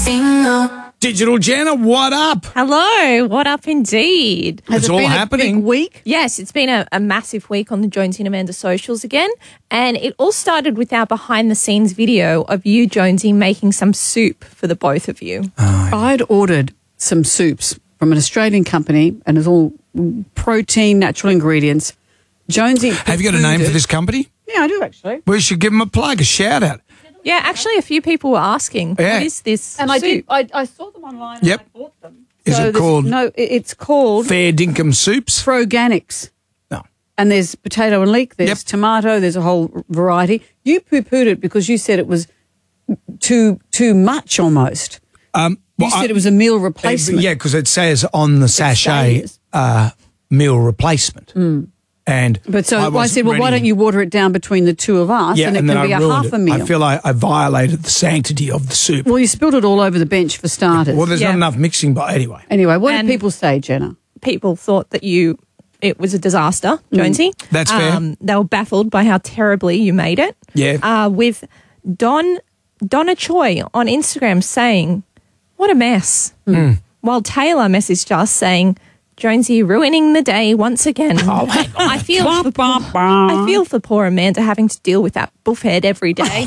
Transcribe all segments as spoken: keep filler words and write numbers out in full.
single. Digital Jenna, what up? Hello, what up indeed? It's all happening. A big week? Yes, it's been a, a massive week on the Jonesy and Amanda socials again. And it all started with our behind-the-scenes video of you, Jonesy, making some soup for the both of you. I'd ordered some soups from an Australian company, and it's all protein, natural ingredients. Jonesy, Have you got a name for this company? Yeah, I do actually. We should give them a plug, a shout out. Yeah, actually a few people were asking, Yeah. what is this And I soup? did. I, I saw them online. Yep. And I bought them. Is So it there's- called No, it- it's called Fair Dinkum Soups? Froganics. No. And there's potato and leek. There's Yep. tomato. There's a whole variety. You poo-pooed it because you said it was too too much almost. Um, You well, I- said it was a meal Uh, replacement. Yeah, because it says on the sachet, says. uh, meal replacement. And But so I, wasn't said, well, why ready- don't you water it down between the two of us, Yeah, and it and can then be I a ruined half it. a meal. I feel like I violated the sanctity of the soup. Well, you spilled it all over the bench for starters. Well, there's Yeah. not enough mixing, but anyway. anyway, what And- did people say, Jenna? People thought that you it was a disaster, Jonesy. Mm. That's fair. Um, they were baffled by how terribly you made it. Yeah. Uh, with Don Donna Choi on Instagram saying, "What a mess." Mm. While Taylor messaged us saying, "Jonesy ruining the day once again." Oh, hang on. I feel for poor, I feel for poor Amanda having to deal with that buffhead every day.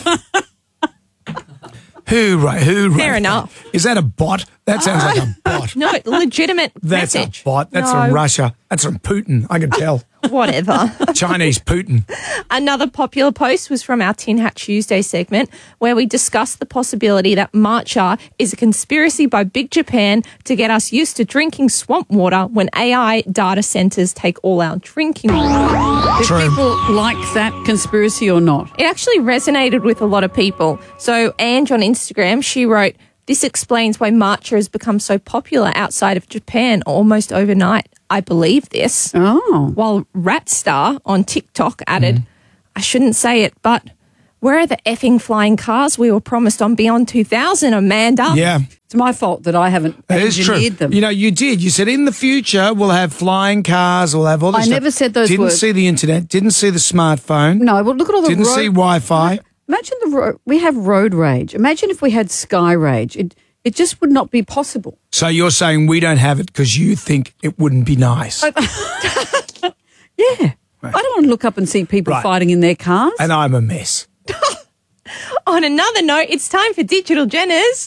Who wrote? Who wrote Fair that? enough. Is that a bot? That sounds like a bot. No, legitimate That's message. a bot. That's No, from Russia. That's from Putin. I can tell. Whatever. Chinese Putin. Another popular post was from our Tin Hat Tuesday segment where we discussed the possibility that matcha is a conspiracy by Big Japan to get us used to drinking swamp water when A I data centers take all our drinking water. Did True. people like that conspiracy or not? It actually resonated with a lot of people. So Ange on Instagram, she wrote, "This explains why matcha has become so popular outside of Japan almost overnight. I believe this." Oh. While Ratstar on TikTok added, "I shouldn't say it, but where are the effing flying cars we were promised on Beyond two thousand, Amanda?" Yeah. It's my fault that I haven't It is true. engineered them. You know, you did. You said in the future we'll have flying cars, we'll have all this I stuff. never said those Didn't words. see the internet, didn't see the smartphone, no, well, look at all the didn't road- see Wi-Fi. Imagine the ro- we have road rage. Imagine if we had sky rage. It it just would not be possible. So you're saying we don't have it because you think it wouldn't be nice. Yeah. I don't want to look up and see people Right. fighting in their cars. And I'm a mess. On another note, it's time for Digital Jenners.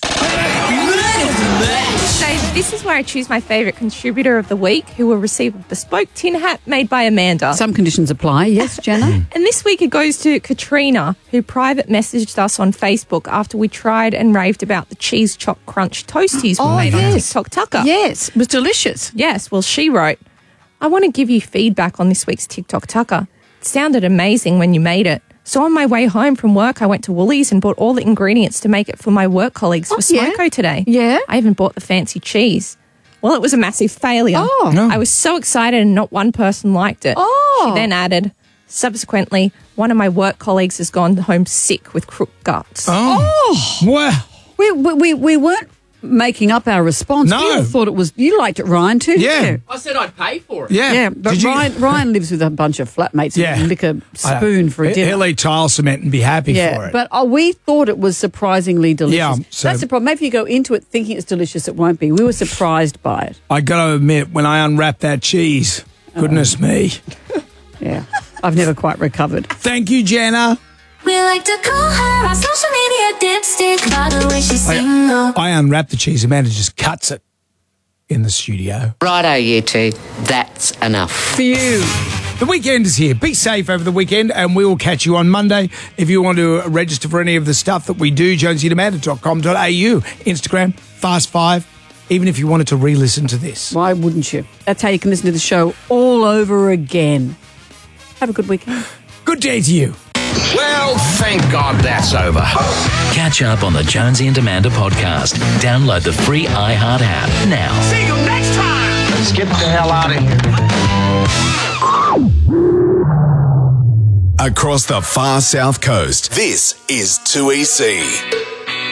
So this is where I choose my favourite contributor of the week who will receive a bespoke tin hat made by Amanda. Some conditions apply. Yes, Jenna? And this week it goes to Katrina, who private messaged us on Facebook after we tried and raved about the cheese chop crunch toasties we Oh, made on yes. TikTok Tucker. Yes, it was delicious. Yes, well, she wrote, "I want to give you feedback on this week's TikTok Tucker. It sounded amazing when you made it. So on my way home from work, I went to Woolies and bought all the ingredients to make it for my work colleagues for Oh, yeah? Smoko today. Yeah? I even bought the fancy cheese. Well, it was a massive failure. Oh. No. I was so excited and not one person liked it." Oh. She then added, "Subsequently, one of my work colleagues has gone home sick with crook guts." Oh. Well, We, we, we, we weren't making up our response. No. We all thought it was, you liked it, Ryan, too, Yeah. didn't you? I said I'd pay for it. yeah. Yeah, but Did you- Ryan, Ryan lives with a bunch of flatmates Yeah. and lick a I know. spoon for a He- dinner. He'll eat tile cement and be happy for Yeah, it. but uh, we thought it was surprisingly delicious. Yeah, so- That's the problem. Maybe if you go into it thinking it's delicious, it won't be. We were surprised by it. I got to admit, when I unwrapped that cheese, goodness me. Yeah, I've never quite recovered. Thank you, Jenna. We like to call her our social media dipstick by the way she's single. I unwrapped the cheese. Amanda just cuts it in the studio. Righto, you two. That's enough. Phew. The weekend is here. Be safe over the weekend, and we will catch you on Monday. If you want to register for any of the stuff that we do, jonesy and amanda dot com dot a u, Instagram, Fast Five, even if you wanted to re-listen to this. Why wouldn't you? That's how you can listen to the show all over again. Have a good weekend. Good day to you. Well, thank God that's over. Catch up on the Jonesy and Amanda podcast. Download the free iHeart app now. See you next time. Let's get the hell out of here. Across the far south coast, this is two E C.